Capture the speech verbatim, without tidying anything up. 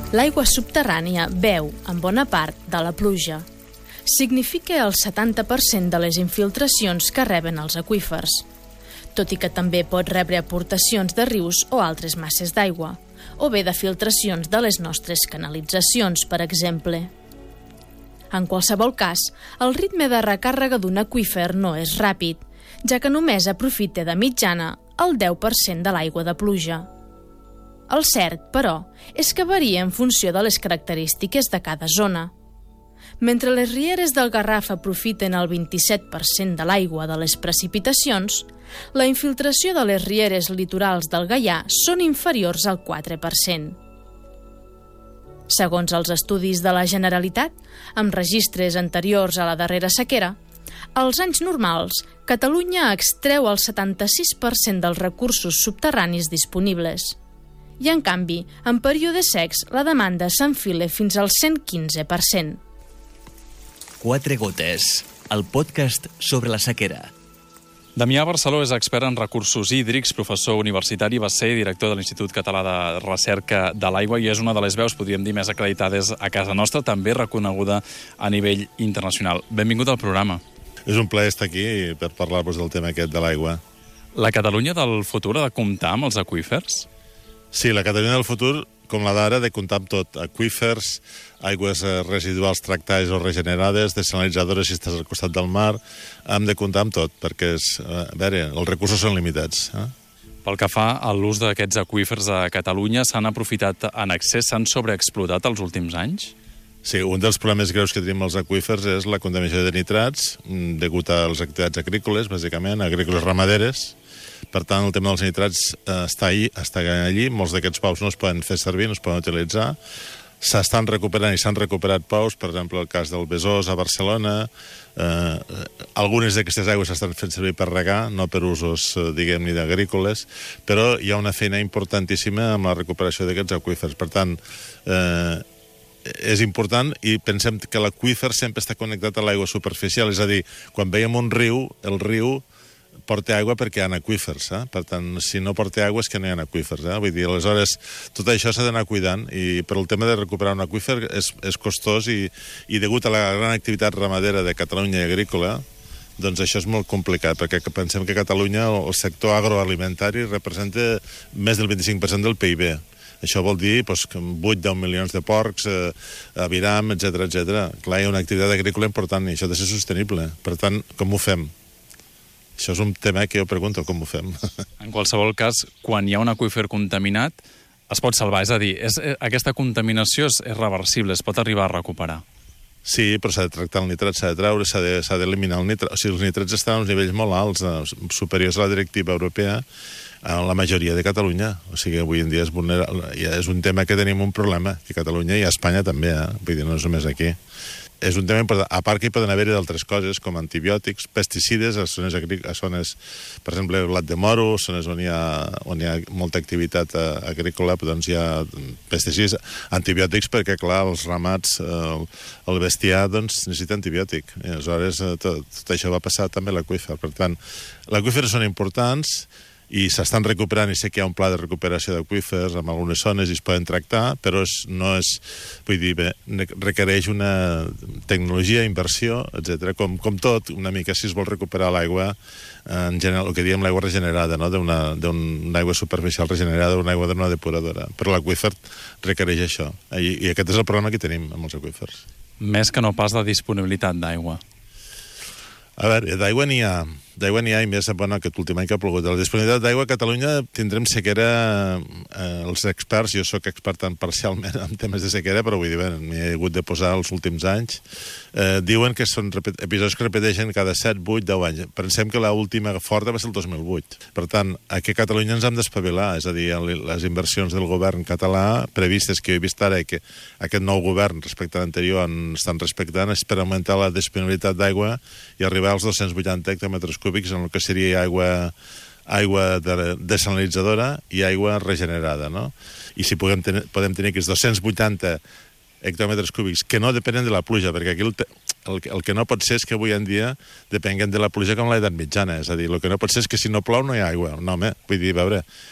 L'aigua subterrània beu, en bona part, de la pluja. Significa el setanta per cent de les infiltracions que reben els aqüífers, tot i que també pot rebre aportacions de rius o altres masses d'aigua, o bé de filtracions de les nostres canalitzacions, per exemple. En qualsevol cas, el ritme de recàrrega d'un aqüífer no és ràpid, ja que només aprofita de mitjana el deu per cent de l'aigua de pluja. El cert, però, és que varia en funció de les característiques de cada zona. Mentre les rieres del Garraf aprofiten el vint-i-set per cent de l'aigua de les precipitacions, la infiltració de les rieres litorals del Gaià són inferiors al quatre per cent. Segons els estudis de la Generalitat, amb registres anteriors a la darrera sequera, als anys normals, Catalunya extreu el setanta-sis per cent dels recursos subterranis disponibles. I, en canvi, en períodes secs, la demanda s'enfila fins al cent quinze per cent. Quatre gotes, el podcast sobre la sequera. Damià Barceló és expert en recursos hídrics, professor universitari, va ser director de l'Institut Català de Recerca de l'Aigua i és una de les veus, podríem dir, més acreditades a casa nostra, també reconeguda a nivell internacional. Benvingut al programa. És un plaer estar aquí per parlar-vos del tema aquest de l'aigua. La Catalunya del futur ha de comptar amb els aqüífers? Sí, la Catalunya del futur, com la d'ara, ha de comptar amb tot. Aqüífers, aigües residuals tractades o regenerades, desalinitzadores si estàs al costat del mar, hem de comptar amb tot, perquè és, a veure, els recursos són limitats. Eh? Pel que fa a l'ús d'aquests aqüífers a Catalunya, s'han aprofitat en excés, s'han sobreexplotat els últims anys? Sí, un dels problemes greus que tenim els aqüífers és la contaminació de nitrats, degut a les activitats agrícoles, bàsicament, agrícoles ramaderes. Per tant, el tema dels nitrats eh, està, allí, està allí, molts d'aquests pous no es poden fer servir, no es poden utilitzar. S'estan recuperant i s'han recuperat pous, per exemple, el cas del Besòs a Barcelona. Eh, algunes d'aquestes aigües s'estan fent servir per regar, no per usos, eh, diguem-ne, agrícoles, però hi ha una feina importantíssima amb la recuperació d'aquests aqüífers. Per tant, eh, és important i pensem que l'aqüífer sempre està connectat a l'aigua superficial, és a dir, quan veiem un riu, el riu porta aigua perquè hi ha aqüífers, eh? Per tant, si no porta aigua és que no hi ha aqüífers, eh? Vull dir, aleshores, tot això s'ha d'anar cuidant i per el tema de recuperar un aqüífer és, és costós i, i degut a la gran activitat ramadera de Catalunya i agrícola, doncs això és molt complicat, perquè pensem que Catalunya, el sector agroalimentari, representa més del vint-i-cinc per cent del P I B. Això vol dir doncs, que vuit a deu milions de porcs, eh, aviram, etcètera, etcètera. Clar, hi ha una activitat agrícola important i això ha de ser sostenible. Per tant, com ho fem? Això és un tema que jo pregunto, com ho fem? En qualsevol cas, quan hi ha un aqüífer contaminat, es pot salvar. És a dir, és, aquesta contaminació és, és reversible, es pot arribar a recuperar. Sí, però s'ha de tractar el nitrat, s'ha de treure, s'ha d'eliminar el nitrat. O sigui, els nitrats estan a uns nivells molt alts, superiors a la directiva europea, a la majoria de Catalunya. O sigui, avui en dia és, vulnerable, és un tema que tenim un problema, que a Catalunya i a Espanya també, eh? Vull dir, no és només aquí. És un tema important. A part que hi poden haver d'altres coses, com antibiòtics, pesticides, a zones, a zones per exemple, blat de moro, zones on hi ha, on hi ha molta activitat agrícola, doncs hi ha pesticides, antibiòtics, perquè, clar, els ramats, el, el bestiar, doncs, necessita antibiòtic. I aleshores, tot, tot això va passar també a l'aqüífer. Per tant, l'aqüífers són importants, i s'estan recuperant, i sé que hi ha un pla de recuperació d'aqüífers en algunes zones i es poden tractar, però és, no és, vull dir, bé, requereix una tecnologia, inversió, etcètera. Com, com tot, una mica si es vol recuperar l'aigua, en general, el que diem l'aigua regenerada, no? d'una una aigua superficial regenerada, una aigua d'una depuradora. Però l'aqüífer requereix això, I, i aquest és el problema que tenim amb els aqüífers. Més que no pas de disponibilitat d'aigua. A veure, d'aigua n'hi ha, d'aigua n'hi ha i més, bueno, aquest últim any que ha plogut. La disponibilitat d'aigua a Catalunya tindrem sequera, eh, els experts, jo sóc expert en parcialment en temes de sequera, però vull dir, bé, m'hi he hagut de posar els últims anys, eh, diuen que són episodis que repeteixen cada set, vuit, deu anys. Pensem que l'última forta va ser el dos mil vuit. Per tant, aquí a Catalunya ens hem d'espavilar, és a dir, les inversions del govern català previstes que he vist ara i que aquest nou govern respecte a l'anterior estan respectant és per augmentar la disponibilitat d'aigua i arribar als dos-cents vuitanta hectòmetres cúbics en el que seria aigua, aigua de, desalinitzadora i aigua regenerada, no? I si podem tenir, podem tenir aquests dos-cents vuitanta hectòmetres cúbics que no depenen de la pluja, perquè aquí el, el, el que no pot ser és que avui en dia depenguem de la pluja com l'edat mitjana, és a dir, el que no pot ser és que si no plou no hi ha aigua. No, home, vull dir, a veure,